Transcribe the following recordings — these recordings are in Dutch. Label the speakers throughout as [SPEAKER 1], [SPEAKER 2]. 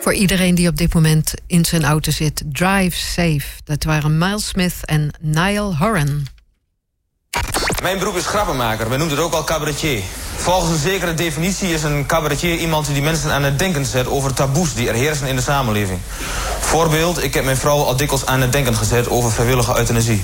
[SPEAKER 1] Voor iedereen die op dit moment in zijn auto zit, drive safe. Dat waren Miles Smith en Niall Horan.
[SPEAKER 2] Mijn beroep is grappenmaker, men noemt het ook wel cabaretier. Volgens een zekere definitie is een cabaretier iemand die mensen aan het denken zet over taboes die er heersen in de samenleving. Voorbeeld, ik heb mijn vrouw al dikwijls aan het denken gezet over vrijwillige euthanasie.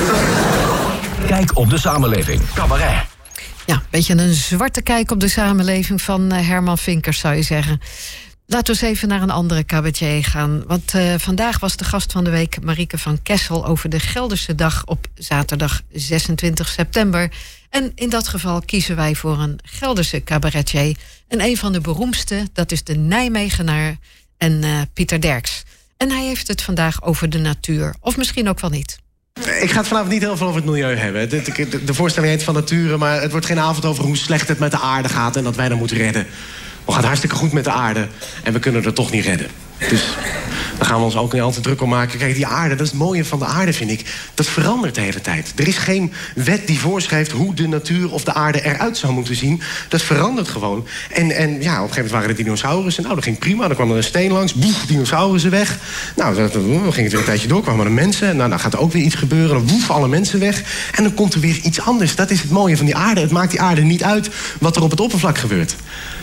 [SPEAKER 3] Kijk op de samenleving. Cabaret.
[SPEAKER 1] Ja, een beetje een zwarte kijk op de samenleving van Herman Vinkers, zou je zeggen. Laten we eens even naar een andere cabaretier gaan. Want vandaag was de gast van de week Marieke van Kessel over de Gelderse Dag op zaterdag 26 september. En in dat geval kiezen wij voor een Gelderse cabaretier. En een van de beroemdste, dat is de Nijmegenaar en Pieter Derks. En hij heeft het vandaag over de natuur. Of misschien ook wel niet.
[SPEAKER 4] Ik ga het vanavond niet heel veel over het milieu hebben. De voorstelling heet Van Nature, maar het wordt geen avond over hoe slecht het met de aarde gaat en dat wij dat moeten redden. Het gaat hartstikke goed met de aarde en we kunnen er toch niet redden. Dus daar gaan we ons ook niet altijd druk om maken. Kijk, die aarde, dat is het mooie van de aarde, vind ik. Dat verandert de hele tijd. Er is geen wet die voorschrijft hoe de natuur of de aarde eruit zou moeten zien. Dat verandert gewoon. En ja, op een gegeven moment waren er dinosaurussen. Nou, dat ging prima. Dan kwam er een steen langs. Boef, dinosaurussen weg. Nou, dan ging het weer een tijdje door. Kwamen er mensen. Nou, dan gaat er ook weer iets gebeuren. Dan woef, alle mensen weg. En dan komt er weer iets anders. Dat is het mooie van die aarde. Het maakt die aarde niet uit wat er op het oppervlak gebeurt.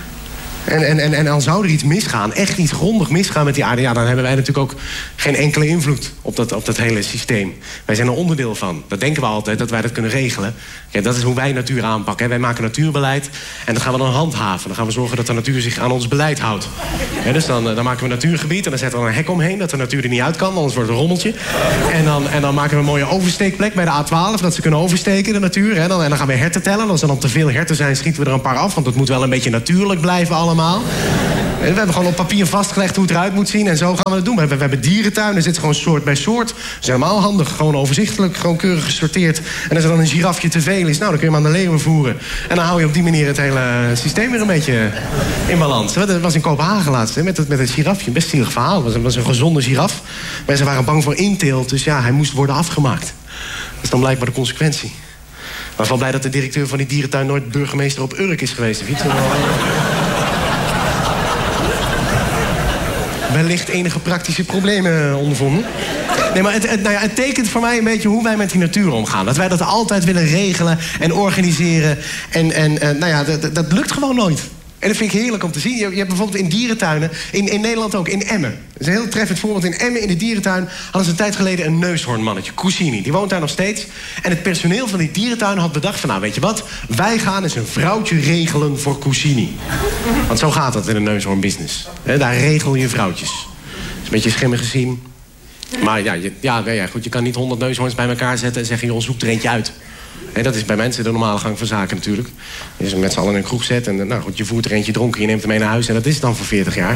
[SPEAKER 4] En al zou er iets misgaan, echt iets grondig misgaan met die aarde, ja, dan hebben wij natuurlijk ook geen enkele invloed op dat hele systeem. Wij zijn er onderdeel van. Dat denken we altijd, dat wij dat kunnen regelen. Ja, dat is hoe wij natuur aanpakken. Hè. Wij maken natuurbeleid en dat gaan we dan handhaven. Dan gaan we zorgen dat de natuur zich aan ons beleid houdt. Ja, dus dan maken we een natuurgebied en dan zetten we een hek omheen, dat de natuur er niet uit kan, anders wordt het een rommeltje. En dan maken we een mooie oversteekplek bij de A12, dat ze kunnen oversteken, de natuur. Hè. En dan gaan we herten tellen. Als er dan te veel herten zijn, schieten we er een paar af, want het moet wel een beetje natuurlijk blijven allemaal. We hebben gewoon op papier vastgelegd hoe het eruit moet zien. En zo gaan we het doen. We hebben dierentuinen. Er zit gewoon soort bij soort. Dat is helemaal handig. Gewoon overzichtelijk. Gewoon keurig gesorteerd. En als er dan een girafje te veel is, nou, dan kun je hem aan de leeuwen voeren. En dan hou je op die manier het hele systeem weer een beetje in balans. Dat was in Kopenhagen laatst, hè, met het girafje. Best zielig verhaal. Het was een gezonde giraf. Maar ze waren bang voor inteelt. Dus ja, hij moest worden afgemaakt. Dat is dan blijkbaar de consequentie. Maar ik ben blij dat de directeur van die dierentuin nooit burgemeester op Urk is geweest. Wellicht enige praktische problemen ondervonden. Nee, maar het tekent voor mij een beetje hoe wij met die natuur omgaan. Dat wij dat altijd willen regelen en organiseren. Dat lukt gewoon nooit. En dat vind ik heerlijk om te zien. Je hebt bijvoorbeeld in dierentuinen, in Nederland ook, in Emmen. Dat is een heel treffend voorbeeld. In Emmen, in de dierentuin, hadden ze een tijd geleden een neushoornmannetje, Cousini. Die woont daar nog steeds. En het personeel van die dierentuin had bedacht van, nou, weet je wat? Wij gaan eens een vrouwtje regelen voor Cousini. Want zo gaat dat in een neushoornbusiness. Daar regel je vrouwtjes. Dat is een beetje schimmig gezien. Maar goed, je kan niet 100 neushoorns bij elkaar zetten en zeggen, joh, zoek er eentje uit. Dat is bij mensen de normale gang van zaken natuurlijk. Je met z'n allen in een kroeg zet en nou goed, je voert er eentje dronken, je neemt hem mee naar huis en dat is het dan voor 40 jaar.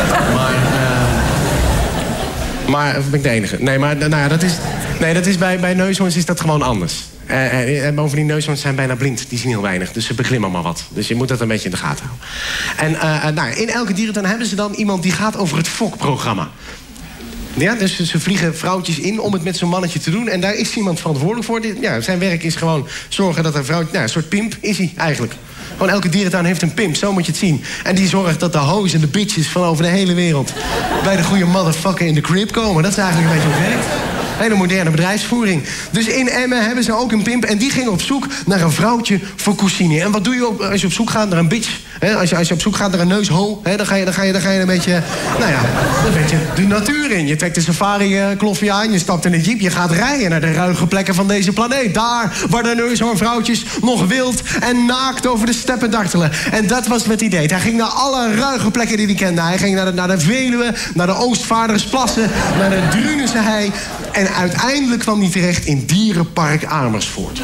[SPEAKER 4] Maar of ben ik de enige? Nee, maar dat is bij neushoorns is dat gewoon anders. En bovendien, neushoorns zijn bijna blind. Die zien heel weinig, dus ze beglimmen maar wat. Dus je moet dat een beetje in de gaten houden. En in elke dierentuin hebben ze dan iemand die gaat over het fokprogramma. Ja, dus ze vliegen vrouwtjes in om het met zo'n mannetje te doen. En daar is iemand verantwoordelijk voor. Zijn werk is gewoon zorgen dat een vrouwtje... een soort pimp is hij eigenlijk. Gewoon elke dierentuin heeft een pimp, zo moet je het zien. En die zorgt dat de hoes en de bitches van over de hele wereld... bij de goede motherfucker in de crib komen. Dat is eigenlijk een beetje hoe het werkt. Hele moderne bedrijfsvoering. Dus in Emmen hebben ze ook een pimp. En die ging op zoek naar een vrouwtje voor Cousini. En wat doe je als je op zoek gaat naar een bitch? Als je op zoek gaat naar een neusho, dan ga je een beetje... een beetje de natuur in. Je trekt de safari-kloffie aan, je stapt in een jeep... je gaat rijden naar de ruige plekken van deze planeet. Daar waar de neushoornvrouwtjes nog wild en naakt over de steppen dartelen. En dat was het idee. Hij ging naar alle ruige plekken die hij kende. Hij ging naar de Veluwe, naar de Oostvaardersplassen... naar de Drunense hei... En uiteindelijk kwam hij terecht in Dierenpark Amersfoort.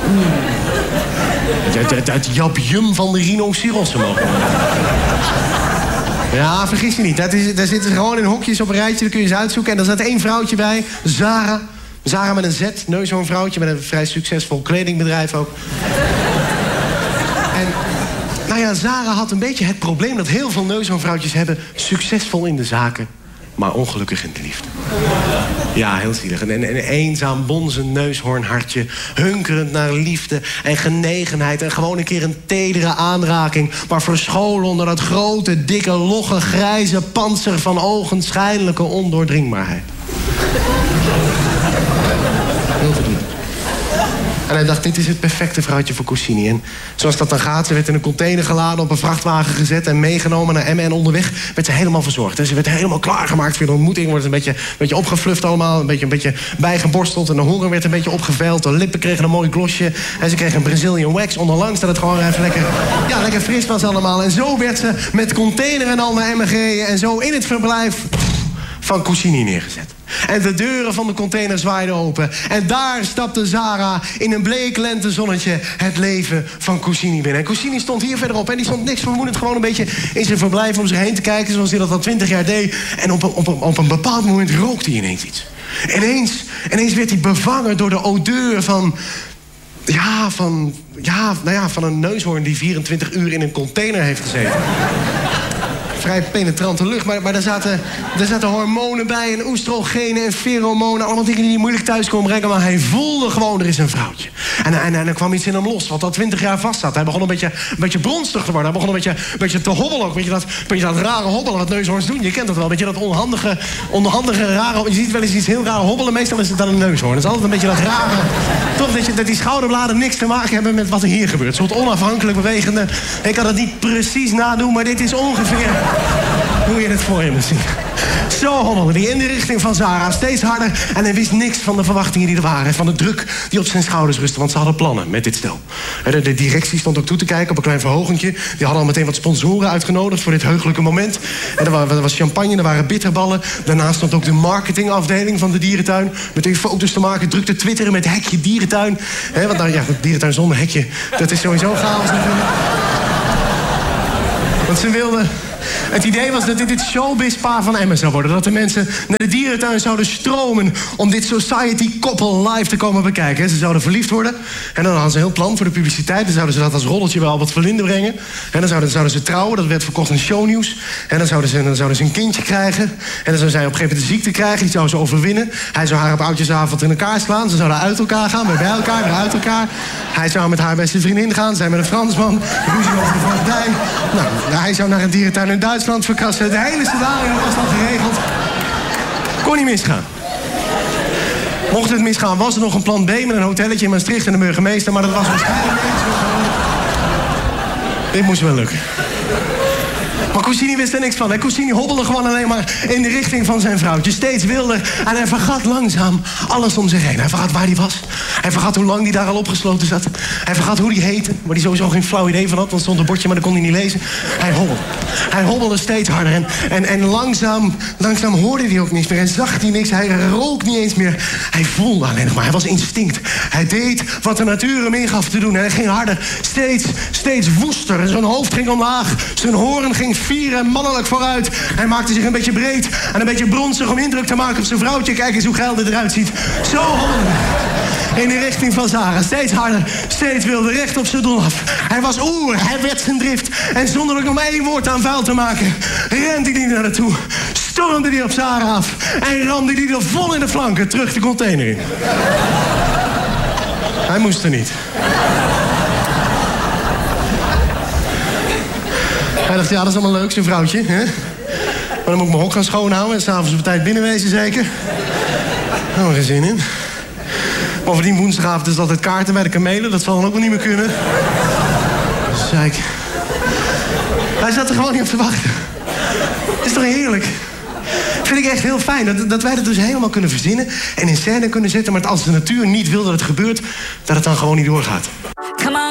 [SPEAKER 4] Het japjum van de rhinocerossen mogen. Ja, vergis je niet. Daar zitten ze gewoon in hokjes op een rijtje. Daar kun je ze uitzoeken. En er zat één vrouwtje bij. Zara. Zara met een Z. Neushoornvrouwtje met een vrij succesvol kledingbedrijf ook. En Zara had een beetje het probleem dat heel veel neushoornvrouwtjes hebben... succesvol in de zaken, maar ongelukkig in de liefde. Ja, heel zielig. En een eenzaam, bonzend neushoornhartje, hunkerend naar liefde en genegenheid en gewoon een keer een tedere aanraking, maar verscholen onder dat grote, dikke, logge, grijze pantser van ogenschijnlijke ondoordringbaarheid. Heel verdiend. En hij dacht, dit is het perfecte vrouwtje voor Cousini. En zoals dat dan gaat, ze werd in een container geladen, op een vrachtwagen gezet en meegenomen naar Emmen. En onderweg werd ze helemaal verzorgd. En ze werd helemaal klaargemaakt voor de ontmoeting. Wordt een beetje opgefluft allemaal, een beetje bijgeborsteld. En de honger werd een beetje opgeveld. De lippen kregen een mooi glosje. En ze kreeg een Brazilian wax onderlangs, dat het gewoon even lekker fris was allemaal. En zo werd ze met container en al naar Emmen gereden. En zo in het verblijf van Cousini neergezet. En de deuren van de container zwaaiden open. En daar stapte Zara in een bleek lentezonnetje het leven van Cousini binnen. En Cousini stond hier verderop en die stond niks vermoedend gewoon een beetje in zijn verblijf om zich heen te kijken, zoals hij dat al 20 jaar deed. En op een bepaald moment rookte hij ineens iets. Ineens werd hij bevangen door de odeur van een neushoorn die 24 uur in een container heeft gezeten. Vrij penetrante lucht, maar daar zaten hormonen bij en oestrogenen en feromonen. Allemaal dingen die hij moeilijk thuis kon brengen. Maar hij voelde gewoon, er is een vrouwtje. En er kwam iets in hem los, wat al 20 jaar vast zat. Hij begon een beetje bronstig te worden. Hij begon een beetje te hobbelen ook. Beetje dat rare hobbelen wat neushoorns doen. Je kent dat wel, een beetje dat onhandige rare... Je ziet wel eens iets heel raar hobbelen. Meestal is het dan een neushoorn. Het is altijd een beetje dat rare... Toch dat die schouderbladen niks te maken hebben met wat er hier gebeurt. Een soort onafhankelijk bewegende... Ik kan het niet precies nadoen, maar dit is ongeveer... hoe je het voor je moet zien. Zo hobbelde hij in de richting van Zara, steeds harder. En hij wist niks van de verwachtingen die er waren. Van de druk die op zijn schouders rustte, want ze hadden plannen met dit stel. De directie stond ook toe te kijken op een klein verhogentje. Die hadden al meteen wat sponsoren uitgenodigd voor dit heugelijke moment. En er was champagne, er waren bitterballen. Daarnaast stond ook de marketingafdeling van de dierentuin. Meteen foto's te maken, druk te twitteren met hekje dierentuin. Want nou ja, dierentuin zonder hekje, dat is sowieso chaos natuurlijk. Want ze wilden... Het idee was dat dit het showbiz-paar van Emmen zou worden. Dat de mensen naar de dierentuin zouden stromen om dit society-koppel live te komen bekijken. Ze zouden verliefd worden. En dan hadden ze een heel plan voor de publiciteit. Dan zouden ze dat als rolletje bij Albert Verlinde brengen. En dan zouden ze trouwen. Dat werd verkocht in shownieuws. En dan zouden ze een kindje krijgen. En dan zou zij op een gegeven moment de ziekte krijgen. Die zou ze overwinnen. Hij zou haar op oudjesavond in elkaar slaan. Ze zouden uit elkaar gaan. Weer bij elkaar, weer uit elkaar. Hij zou met haar beste vriendin gaan. Zij met een Fransman. Ruzie over de voogdij. Nou, hij zou naar een dierentuin in Duitsland verkassen. De hele scenario was al geregeld. Kon niet misgaan. Mocht het misgaan, was er nog een plan B met een hotelletje in Maastricht en de burgemeester, maar dat was waarschijnlijk niet zo. Dit moest wel lukken. Maar Cousini wist er niks van. Cousini hobbelde gewoon alleen maar in de richting van zijn vrouwtje. Steeds wilder. En hij vergat langzaam alles om zich heen. Hij vergat waar hij was. Hij vergat hoe lang hij daar al opgesloten zat. Hij vergat hoe hij heette. Waar hij sowieso geen flauw idee van had. Want er stond een bordje, maar dat kon hij niet lezen. Hij hobbelde. Hij hobbelde steeds harder. En langzaam hoorde hij ook niks meer. En zag hij niks. Hij rook niet eens meer. Hij voelde alleen nog maar. Hij was instinct. Hij deed wat de natuur hem ingaf te doen. En hij ging harder. Steeds woester. En zijn hoofd ging omlaag. Zijn hoorn ging fier en mannelijk vooruit. Hij maakte zich een beetje breed en een beetje bronsig om indruk te maken op zijn vrouwtje. Kijk eens hoe geil dit eruit ziet. Zo hobbelde in de richting van Zara. Steeds harder, steeds wilder, recht op zijn doel af. Hij was oer, hij werd zijn drift. En zonder ook nog maar één woord aan vuil te maken, rende hij naar naartoe. Stormde hij op Zara af. En ramde hij er vol in de flanken terug de container in. Hij moest er niet. Hij dacht, ja, dat is allemaal leuk, zo'n vrouwtje. Hè? Maar dan moet ik mijn hok gaan schoonhouden en s'avonds op tijd binnenwezen, zeker. Daar heb ik geen zin in. Bovendien, woensdagavond is altijd kaarten bij de kamelen. Dat zal dan ook wel niet meer kunnen. Zeik. Hij zat er gewoon niet op te wachten. Het is toch heerlijk? Vind ik echt heel fijn. Dat wij dat dus helemaal kunnen verzinnen en in scène kunnen zetten. Maar als de natuur niet wil dat het gebeurt, dat het dan gewoon niet doorgaat.